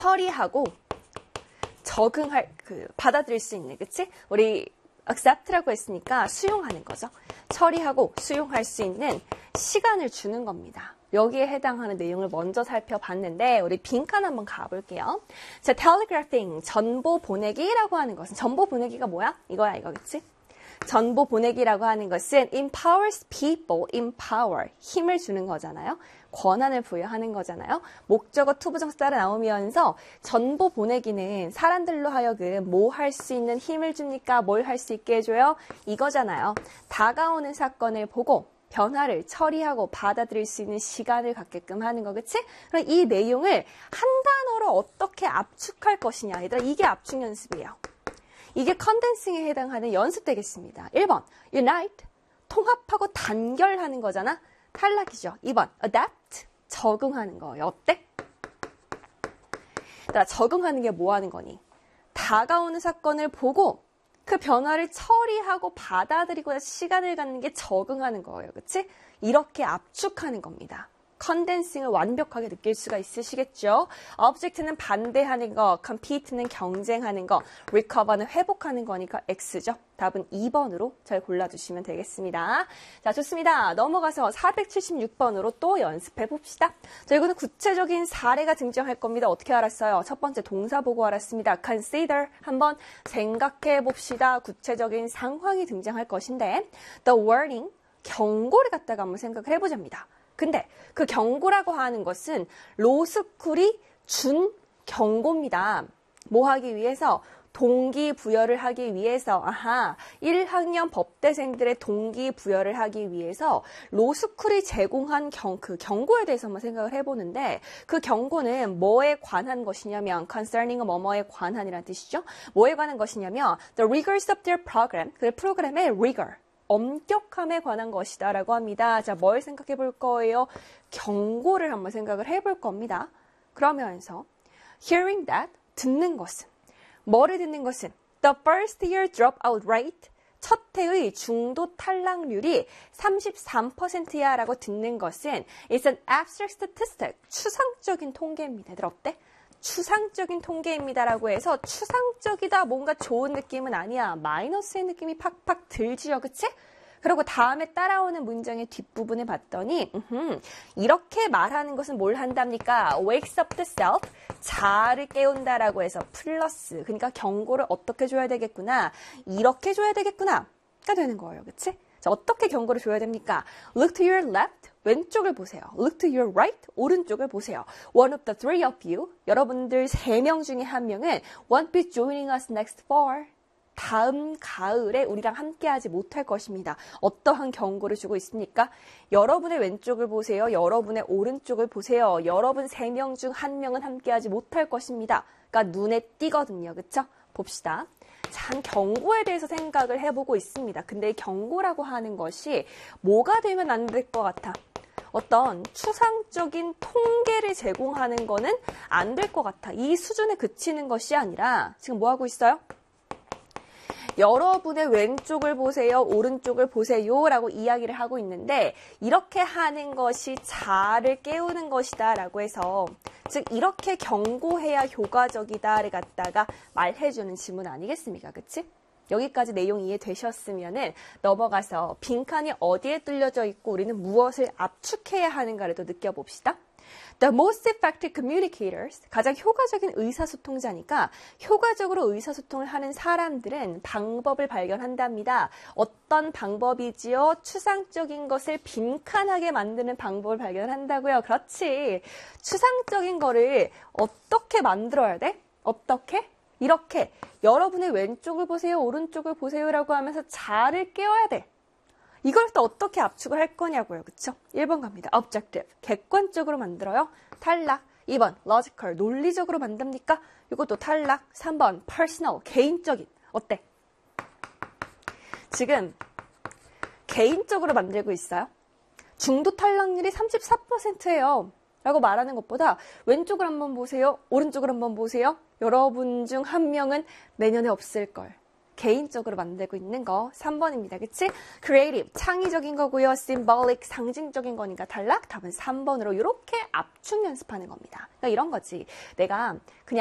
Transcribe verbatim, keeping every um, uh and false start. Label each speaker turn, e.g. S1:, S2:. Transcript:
S1: 처리하고 적응할, 그, 받아들일 수 있는, 그치? 우리 accept라고 했으니까 수용하는 거죠. 처리하고 수용할 수 있는 시간을 주는 겁니다. 여기에 해당하는 내용을 먼저 살펴봤는데 우리 빈칸 한번 가볼게요. 자, telegraphing, 전보 보내기라고 하는 것은 전보 보내기가 뭐야? 이거야, 이거, 그치? 전보 보내기라고 하는 것은 empowers people, empower, 힘을 주는 거잖아요. 권한을 부여하는 거잖아요. 목적어 투부정사 따라 나오면서 전보 보내기는 사람들로 하여금 뭐 할 수 있는 힘을 줍니까? 뭘 할 수 있게 해줘요? 이거잖아요. 다가오는 사건을 보고 변화를 처리하고 받아들일 수 있는 시간을 갖게끔 하는 거, 그치? 그럼 이 내용을 한 단어로 어떻게 압축할 것이냐. 얘들아, 이게 압축 연습이에요. 이게 컨덴싱에 해당하는 연습 되겠습니다. 일 번, unite, 통합하고 단결하는 거잖아. 탈락이죠. 이 번, adapt, 적응하는 거예요. 어때? 나 적응하는 게 뭐 하는 거니? 다가오는 사건을 보고 그 변화를 처리하고 받아들이고 시간을 갖는 게 적응하는 거예요. 그치? 이렇게 압축하는 겁니다. 컨덴싱을 완벽하게 느낄 수가 있으시겠죠? object는 반대하는 거, compete는 경쟁하는 거, recover는 회복하는 거니까 X죠. 답은 이 번으로 잘 골라주시면 되겠습니다. 자, 좋습니다. 넘어가서 사백칠십육 번으로 또 연습해 봅시다. 자, 이거는 구체적인 사례가 등장할 겁니다. 어떻게 알았어요? 첫 번째 동사 보고 알았습니다. consider, 한번 생각해 봅시다. 구체적인 상황이 등장할 것인데 the warning, 경고를 갖다가 한번 생각을 해보자입니다. 근데 그 경고라고 하는 것은 로스쿨이 준 경고입니다. 뭐 하기 위해서? 동기부여를 하기 위해서, 아하, 일 학년 법대생들의 동기부여를 하기 위해서 로스쿨이 제공한 경, 그 경고에 대해서 한번 생각을 해보는데 그 경고는 뭐에 관한 것이냐면 concerning 뭐뭐에 관한이라는 뜻이죠. 뭐에 관한 것이냐면 the rigors of their program, 그 프로그램의 rigor, 엄격함에 관한 것이다 라고 합니다. 자, 뭘 생각해 볼 거예요? 경고를 한번 생각을 해볼 겁니다. 그러면서 hearing that, 듣는 것은 뭐를 듣는 것은 the first year dropout rate, 첫 해의 중도 탈락률이 삼십삼 퍼센트야 라고 듣는 것은 it's an abstract statistic, 추상적인 통계입니다. 얘들 어때? 추상적인 통계입니다라고 해서 추상적이다, 뭔가 좋은 느낌은 아니야. 마이너스의 느낌이 팍팍 들지요. 그치? 그리고 다음에 따라오는 문장의 뒷부분을 봤더니 음흠, 이렇게 말하는 것은 뭘 한답니까? wakes up the self, 자아를 깨운다라고 해서 플러스, 그러니까 경고를 어떻게 줘야 되겠구나, 이렇게 줘야 되겠구나 가 되는 거예요. 그치? 자, 어떻게 경고를 줘야 됩니까? Look to your left, 왼쪽을 보세요. Look to your right, 오른쪽을 보세요. One of the three of you, 여러분들 세 명 중에 한 명은 won't be joining us next fall. 다음 가을에 우리랑 함께하지 못할 것입니다. 어떠한 경고를 주고 있습니까? 여러분의 왼쪽을 보세요. 여러분의 오른쪽을 보세요. 여러분 세 명 중 한 명은 함께하지 못할 것입니다. 그러니까 눈에 띄거든요. 그쵸? 봅시다. 참 경고에 대해서 생각을 해보고 있습니다. 근데 이 경고라고 하는 것이 뭐가 되면 안 될 것 같아? 어떤 추상적인 통계를 제공하는 거는 안 될 것 같아. 이 수준에 그치는 것이 아니라 지금 뭐 하고 있어요? 여러분의 왼쪽을 보세요, 오른쪽을 보세요 라고 이야기를 하고 있는데 이렇게 하는 것이 자아를 깨우는 것이다 라고 해서 즉 이렇게 경고해야 효과적이다를 갖다가 말해주는 지문 아니겠습니까? 그치? 여기까지 내용 이해되셨으면은 넘어가서 빈칸이 어디에 뚫려져 있고 우리는 무엇을 압축해야 하는가를 또 느껴봅시다. The most effective communicators, 가장 효과적인 의사소통자니까 효과적으로 의사소통을 하는 사람들은 방법을 발견한답니다. 어떤 방법이지요? 추상적인 것을 빈칸하게 만드는 방법을 발견한다고요. 그렇지. 추상적인 거를 어떻게 만들어야 돼? 어떻게? 이렇게 여러분의 왼쪽을 보세요, 오른쪽을 보세요라고 하면서 자아를 깨워야 돼. 이걸 또 어떻게 압축을 할 거냐고요. 그쵸? 일 번 갑니다. objective, 객관적으로 만들어요. 탈락. 이 번 logical, 논리적으로 만듭니까? 이것도 탈락. 삼 번 personal, 개인적인. 어때? 지금 개인적으로 만들고 있어요. 중도 탈락률이 삼십사 퍼센트예요. 라고 말하는 것보다 왼쪽을 한번 보세요. 오른쪽을 한번 보세요. 여러분 중 한 명은 내년에 없을걸. 개인적으로 만들고 있는 거 삼 번입니다. 그치? creative, 창의적인 거고요. symbolic, 상징적인 거니까 탈락. 답은 삼 번으로 이렇게 압축 연습하는 겁니다. 그러니까 이런 거지. 내가 그냥